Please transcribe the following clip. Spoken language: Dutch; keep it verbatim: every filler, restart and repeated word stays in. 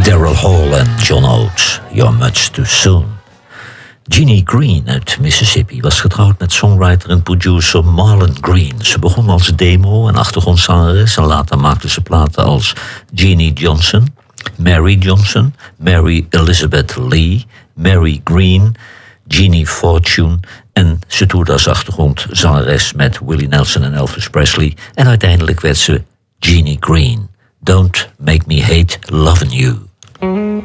Daryl Hall en John Oates, You're Much Too Soon. Jeannie Green uit Mississippi was getrouwd met songwriter en producer Marlon Green. Ze begon als demo- en achtergrondzangeres en later maakte ze platen als Jeannie Johnson, Mary Johnson, Mary Elizabeth Lee, Mary Green, Jeannie Fortune en ze toerde als achtergrondzangeres met Willie Nelson en Elvis Presley en uiteindelijk werd ze Jeannie Green. Don't Make Me Hate Lovin' You.